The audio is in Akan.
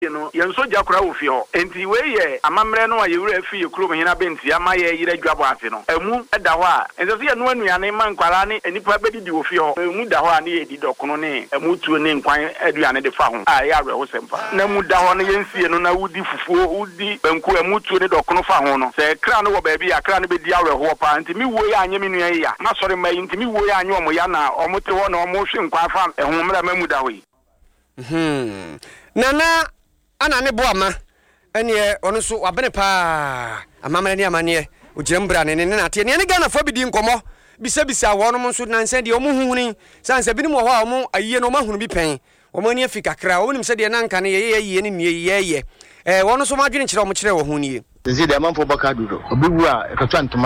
no yenso jakura wo fi ho enti we ye amamre no aye wura fi ekuro hina benti ama ye yire dwabo ase no emu da ho a enso se ye no anuane man kwara ne enipa bedidi wo fi ho emu da ho a ne ye di dokono ne emu tuo ne nkwan aduane de fa ho a ye awe ho sempa na mu da ho ne yensie no na wudi fufuo wudi banku emu tuo ne dokono fa ho no se kra no wo ba bi akra ne be di awe ho pa enti mi wo ye anye mi nua ye ya na sori mai enti mi wo ye anye omo ya na omo te ho na omo hwe nkwan fa ehomra mamu da ho yi nana ana ne boama ene ono so wabene pa amamane ne amane ogirembra ne na ate ne Ghana fo bidi nkomo bisa wonom so nanse de omo huhuni sanse binim ho a omo ayiye no mahunu bi pen omo ne afika kra onim se de nanka ne ye ne ye wono so madwene kire omo kire wo hunie nzi de manfo baka duro obiwu a ekatwa ntoma